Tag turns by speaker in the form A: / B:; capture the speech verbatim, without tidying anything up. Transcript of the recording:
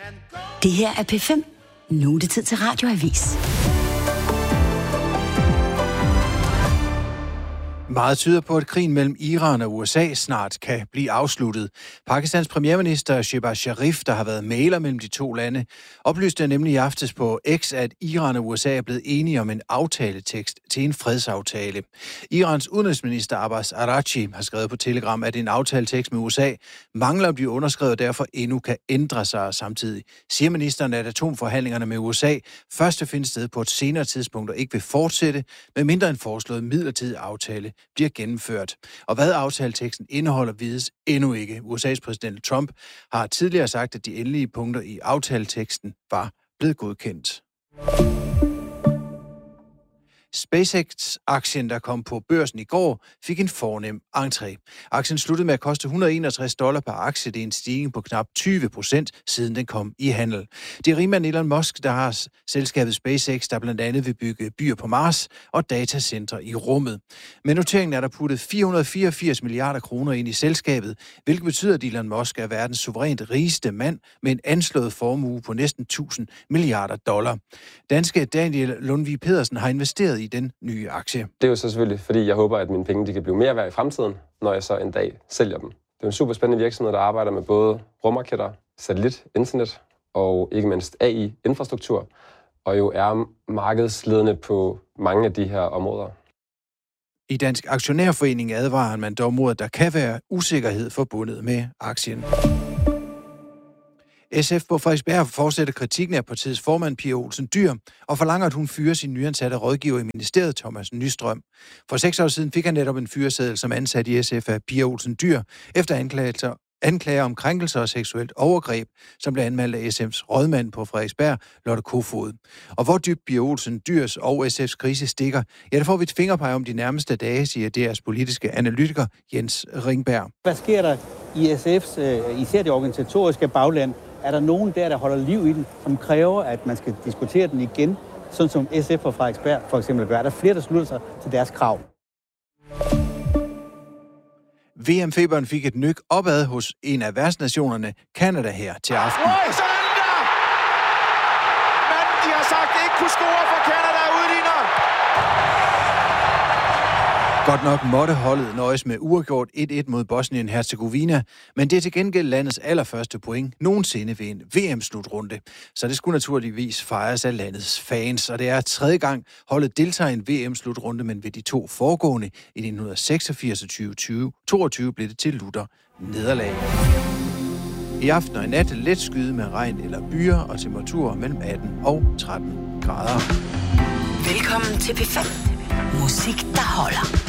A: Det her er P fem. Nu er det tid til Radioavis.
B: Meget tyder på, at krigen mellem Iran og U S A snart kan blive afsluttet. Pakistans premierminister Shehbaz Sharif, der har været mægler mellem de to lande, oplyste nemlig i aftes på X, at Iran og U S A er blevet enige om en aftaletekst til en fredsaftale. Irans udenrigsminister Abbas Araghchi har skrevet på Telegram, at en aftaletekst med U S A mangler at blive underskrevet, og derfor endnu kan ændre sig. Samtidig siger ministeren, at atomforhandlingerne med U S A først vil finde sted på et senere tidspunkt og ikke vil fortsætte, med mindre en foreslået midlertidig aftale bliver gennemført. Og hvad aftaleteksten indeholder, vides endnu ikke. U S A's præsident Trump har tidligere sagt, at de endelige punkter i aftaleteksten var blevet godkendt. SpaceX-aktien, der kom på børsen i går, fik en fornem entré. Aktien sluttede med at koste et hundrede og enogtres dollar per aktie. Det er en stigning på knap tyve procent, siden den kom i handel. Det er rigmand Elon Musk, der har selskabet SpaceX, der blandt andet vil bygge byer på Mars og datacentre i rummet. Med noteringen er der puttet fire hundrede og fireogfirs milliarder kroner ind i selskabet, hvilket betyder, at Elon Musk er verdens suverænt rigeste mand med en anslået formue på næsten tusind milliarder dollar. Danske Daniel Lundvig Pedersen har investeret i den nye aktie.
C: Det er jo så selvfølgelig, fordi jeg håber, at mine penge de kan blive mere værd i fremtiden, når jeg så en dag sælger dem. Det er en super spændende virksomhed, der arbejder med både rumraketter, satellit, internet og ikke mindst A I-infrastruktur, og jo er markedsledende på mange af de her områder.
B: I Dansk Aktionærforening advarer man dog mod, at der kan være usikkerhed forbundet med aktien. S F på Frederiksberg fortsætter kritikken af partiets formand Pia Olsen Dyhr og forlanger, at hun fyrer sin nyansatte rådgiver i ministeriet, Thomas Nystrøm. For seks år siden fik han netop en fyreseddel som ansat i S F af Pia Olsen Dyhr efter anklager, anklager om krænkelser og seksuelt overgreb, som blev anmeldt af S F's rådmand på Frederiksberg, Lotte Kofod. Og hvor dybt Pia Olsen Dyhrs og S F's krise stikker, ja, der får vi et fingerpeg om de nærmeste dage, siger deres politiske analytiker Jens Ringberg.
D: Hvad sker der i S F's, især det organisatoriske bagland? Er der nogen der, der holder liv i den, som kræver, at man skal diskutere den igen, sådan som S F og Frederiksberg for eksempel gør? Er der flere, der slutter sig til deres krav?
B: V M-feberen fik et nyk opad hos en af værtsnationerne, Canada, her til aften.
E: Oj, så er den der! Men de har sagt, at ikke kunne score for Canada udligner.
B: Godt nok måtte holdet nøjes med uafgjort et et mod Bosnien-Herzegovina, men det er til gengæld landets allerførste point nogensinde ved en V M-slutrunde. Så det skulle naturligvis fejres af landets fans, og det er tredje gang holdet deltager i en V M-slutrunde, men ved de to foregående i nitten seksogfirs og tyve toogtyve blev det til lutter nederlag. I aften og i nat let skyde med regn eller byer og temperaturer mellem atten og tretten grader.
A: Velkommen til P fem. Musik, der holder.